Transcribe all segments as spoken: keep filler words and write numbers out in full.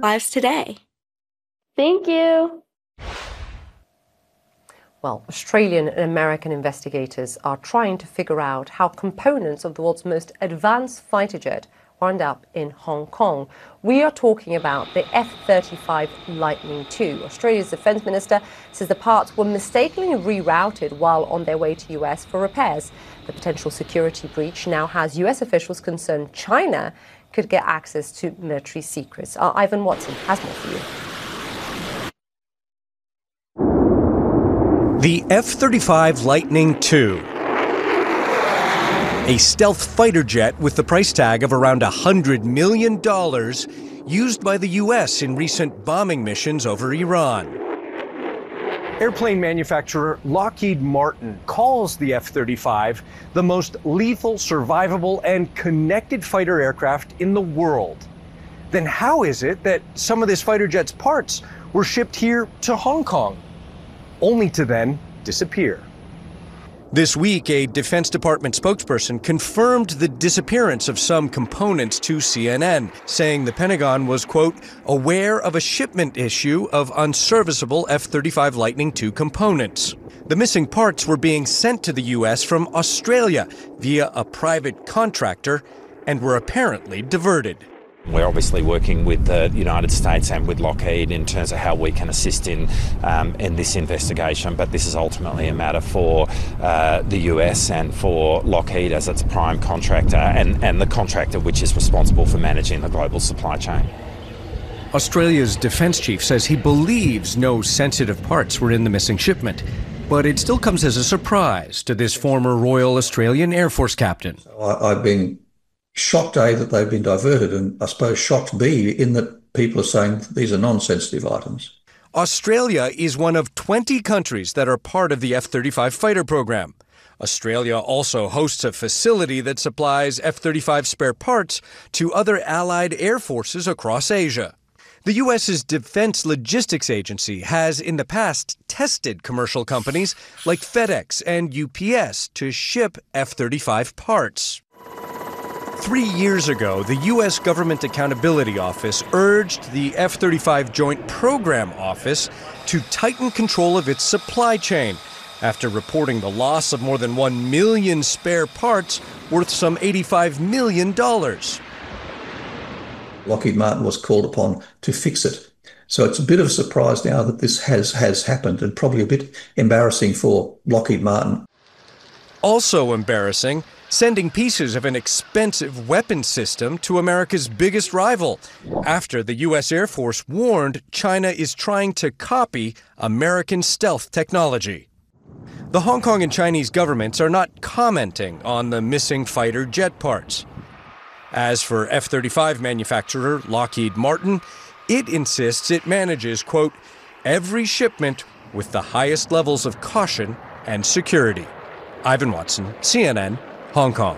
lives today. Thank you. Well, Australian and American investigators are trying to figure out how components of the world's most advanced fighter jet wound up in Hong Kong. We are talking about the F thirty-five Lightning two. Australia's defence minister says the parts were mistakenly rerouted while on their way to U S for repairs. The potential security breach now has U S officials concerned China could get access to military secrets. Our Ivan Watson has more for you. The F thirty-five Lightning two, a stealth fighter jet with the price tag of around one hundred million dollars, used by the U S in recent bombing missions over Iran. Airplane manufacturer Lockheed Martin calls the F thirty-five the most lethal, survivable, and connected fighter aircraft in the world. Then how is it that some of this fighter jet's parts were shipped here to Hong Kong, only to then disappear? This week, a Defense Department spokesperson confirmed the disappearance of some components to C N N, saying the Pentagon was, quote, aware of a shipment issue of unserviceable F thirty-five Lightning two components. The missing parts were being sent to the U S from Australia via a private contractor and were apparently diverted. We're obviously working with the United States and with Lockheed in terms of how we can assist in um, in this investigation, but this is ultimately a matter for uh, the U S and for Lockheed as its prime contractor and, and the contractor which is responsible for managing the global supply chain. Australia's defense chief says he believes no sensitive parts were in the missing shipment, but it still comes as a surprise to this former Royal Australian Air Force captain. I, I've been shocked, A, that they've been diverted, and I suppose shocked, B, in that people are saying these are non-sensitive items. Australia is one of twenty countries that are part of the F thirty-five fighter program. Australia also hosts a facility that supplies F thirty-five spare parts to other allied air forces across Asia. The U S's Defense Logistics Agency has in the past tested commercial companies like FedEx and U P S to ship F thirty-five parts. Three years ago, the U S Government Accountability Office urged the F thirty-five Joint Program Office to tighten control of its supply chain after reporting the loss of more than one million spare parts worth some eighty-five million dollars. Lockheed Martin was called upon to fix it. So it's a bit of a surprise now that this has, has happened, and probably a bit embarrassing for Lockheed Martin. Also embarrassing, sending pieces of an expensive weapon system to America's biggest rival, after the U S Air Force warned China is trying to copy American stealth technology. The Hong Kong and Chinese governments are not commenting on the missing fighter jet parts. As for F thirty-five manufacturer Lockheed Martin, it insists it manages, quote, every shipment with the highest levels of caution and security. Ivan Watson, C N N, Hong Kong.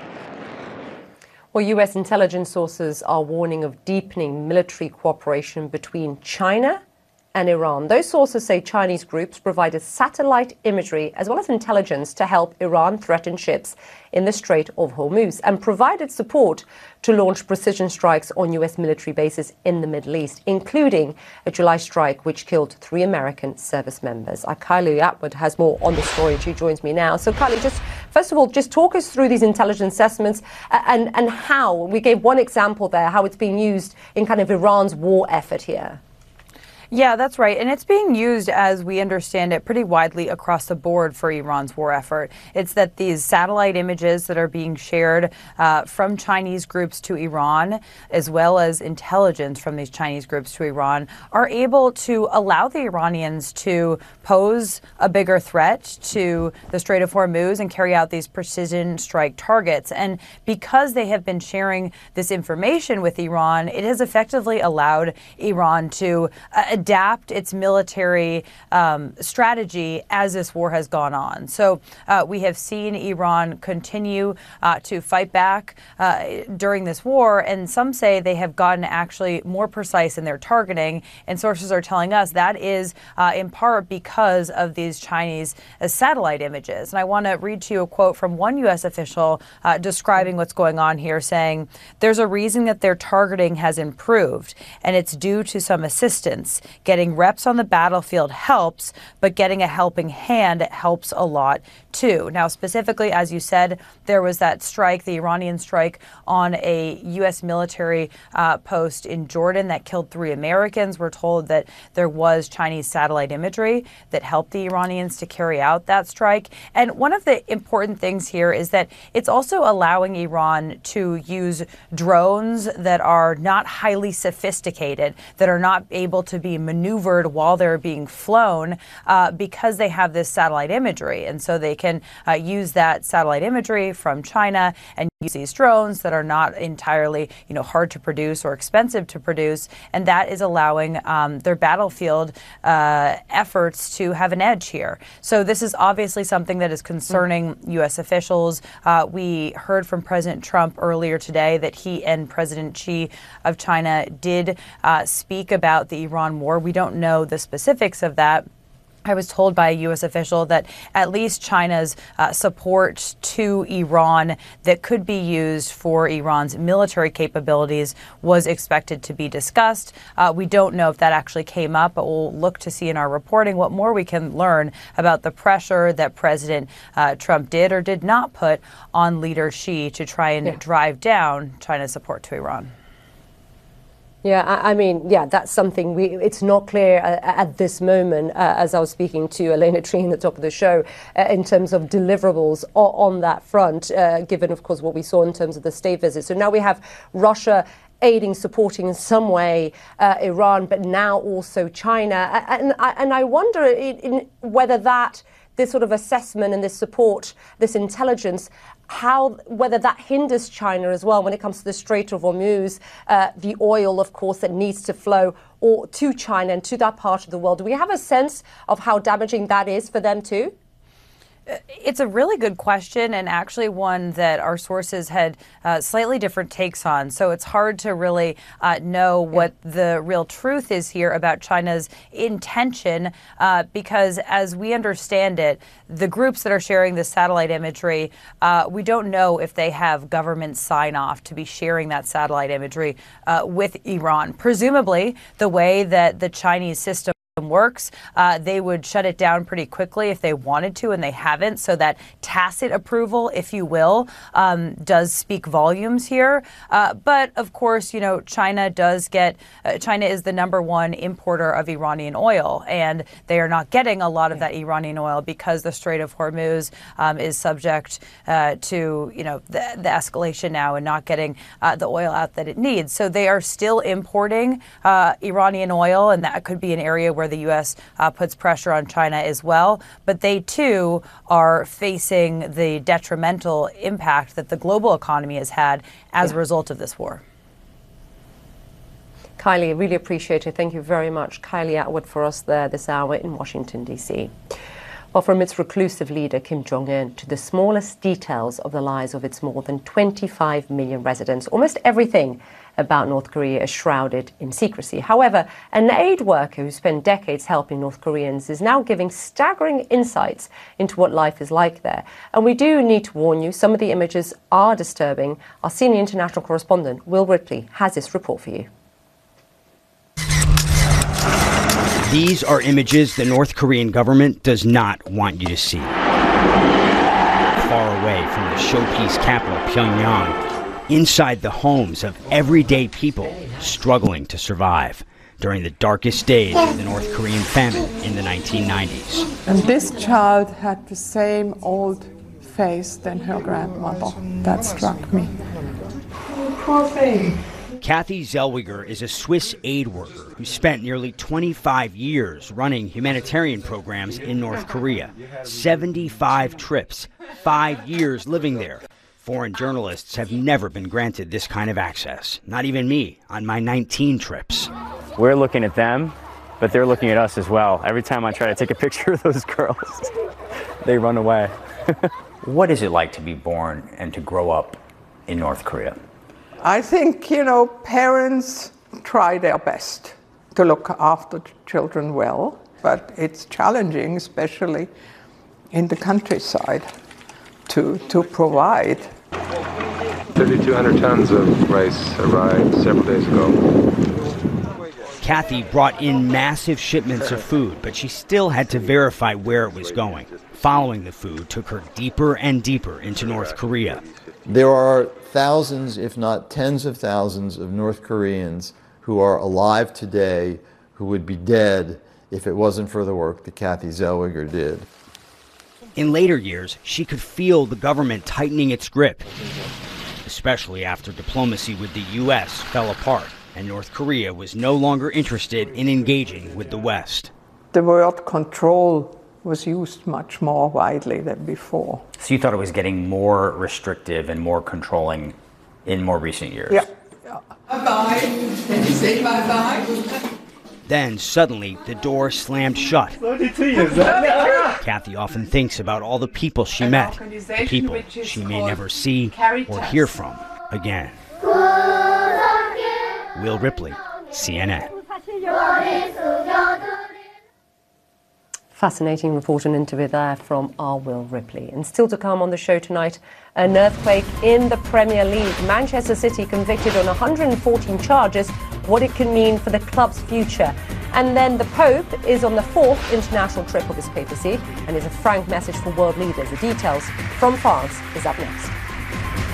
Well, U S intelligence sources are warning of deepening military cooperation between China and Iran. Those sources say Chinese groups provided satellite imagery as well as intelligence to help Iran threaten ships in the Strait of Hormuz and provided support to launch precision strikes on U S military bases in the Middle East, including a July strike which killed three American service members. Our Kylie Atwood has more on the story and she joins me now. So Kylie, just first of all, just talk us through these intelligence assessments and, and how, we gave one example there, how it's being used in kind of Iran's war effort here. Yeah, that's right. And it's being used, as we understand it, pretty widely across the board for Iran's war effort. It's that these satellite images that are being shared uh, from Chinese groups to Iran, as well as intelligence from these Chinese groups to Iran, are able to allow the Iranians to pose a bigger threat to the Strait of Hormuz and carry out these precision strike targets. And because they have been sharing this information with Iran, it has effectively allowed Iran to uh, adapt its military um, strategy as this war has gone on. So uh, we have seen Iran continue uh, to fight back uh, during this war, and some say they have gotten actually more precise in their targeting, and sources are telling us that is uh, in part because of these Chinese uh, satellite images. And I want to read to you a quote from one U S official uh, describing what's going on here, saying, "There's a reason that their targeting has improved, and it's due to some assistance. Getting reps on the battlefield helps, but getting a helping hand helps a lot too." Now, specifically, as you said, there was that strike, the Iranian strike on a U S military uh, post in Jordan that killed three Americans. We're told that there was Chinese satellite imagery that helped the Iranians to carry out that strike. And one of the important things here is that it's also allowing Iran to use drones that are not highly sophisticated, that are not able to be maneuvered while they're being flown uh, because they have this satellite imagery. And so they can uh, use that satellite imagery from China and use these drones that are not entirely, you know, hard to produce or expensive to produce. And that is allowing um, their battlefield uh, efforts to have an edge here. So this is obviously something that is concerning U S officials. Uh, we heard from President Trump earlier today that he and President Xi of China did uh, speak about the Iran war. We don't know the specifics of that. I was told by a U S official that at least China's uh, support to Iran that could be used for Iran's military capabilities was expected to be discussed. Uh, we don't know if that actually came up, but we'll look to see in our reporting what more we can learn about the pressure that President uh, Trump did or did not put on leader Xi to try and yeah. drive down China's support to Iran. Yeah, I, I mean, yeah, that's something we, it's not clear uh, at this moment, uh, as I was speaking to Elena Treen at the top of the show, uh, in terms of deliverables on, on that front, uh, given, of course, what we saw in terms of the state visit. So now we have Russia aiding, supporting in some way uh, Iran, but now also China. And, and, and I wonder in, in whether that, this sort of assessment and this support, this intelligence, how, whether that hinders China as well when it comes to the Strait of Hormuz, uh, the oil, of course, that needs to flow or to China and to that part of the world. Do we have a sense of how damaging that is for them too? It's a really good question, and actually one that our sources had uh, slightly different takes on. So it's hard to really uh, know what the real truth is here about China's intention, uh, because as we understand it, the groups that are sharing the satellite imagery, uh, we don't know if they have government sign-off to be sharing that satellite imagery uh, with Iran. Presumably, the way that the Chinese system works, uh, they would shut it down pretty quickly if they wanted to, and they haven't. So that tacit approval, if you will, um, does speak volumes here. Uh, but of course, you know, China does get, uh, China is the number one importer of Iranian oil, and they are not getting a lot of that Iranian oil because the Strait of Hormuz um, is subject uh, to, you know, the, the escalation now and not getting uh, the oil out that it needs. So they are still importing uh, Iranian oil, and that could be an area where the U S uh, puts pressure on China as well. But they, too, are facing the detrimental impact that the global economy has had as yeah. a result of this war. Kylie, really appreciate it. Thank you very much. Kylie Atwood for us there this hour in Washington, D C. Well, from its reclusive leader, Kim Jong-un, to the smallest details of the lives of its more than twenty-five million residents, almost everything about North Korea is shrouded in secrecy. However, an aid worker who spent decades helping North Koreans is now giving staggering insights into what life is like there. And we do need to warn you, some of the images are disturbing. Our senior international correspondent, Will Ripley, has this report for you. These are images the North Korean government does not want you to see. Far away from the showpiece capital, Pyongyang, inside the homes of everyday people struggling to survive during the darkest days of the North Korean famine in the nineteen nineties. And this child had the same old face than her grandmother. That struck me. Poor thing. Kathy Zellweger is a Swiss aid worker who spent nearly twenty-five years running humanitarian programs in North Korea. seventy-five trips, five years living there. Foreign journalists have never been granted this kind of access. Not even me on my nineteen trips. We're looking at them, but they're looking at us as well. Every time I try to take a picture of those girls, they run away. What is it like to be born and to grow up in North Korea? I think, you know, parents try their best to look after children well, but it's challenging, especially in the countryside, to, to provide. thirty-two hundred tons of rice arrived several days ago. Kathy brought in massive shipments of food, but she still had to verify where it was going. Following the food took her deeper and deeper into North Korea. There are thousands, if not tens of thousands, of North Koreans who are alive today who would be dead if it wasn't for the work that Kathy Zellweger did. In later years, she could feel the government tightening its grip, especially after diplomacy with the U S fell apart and North Korea was no longer interested in engaging with the West. The word control was used much more widely than before. So you thought it was getting more restrictive and more controlling in more recent years? Yeah. yeah. Bye-bye. Can you say bye-bye? Then suddenly the door slammed shut. Kathy often thinks about all the people she met, the people she may never see or hear from again. Will Ripley, C N N. Fascinating report and interview there from our Will Ripley. And still to come on the show tonight, an earthquake in the Premier League. Manchester City convicted on one hundred fourteen charges, what it can mean for the club's future. And then the Pope is on the fourth international trip of his papacy and is a frank message for world leaders. The details from France is up next.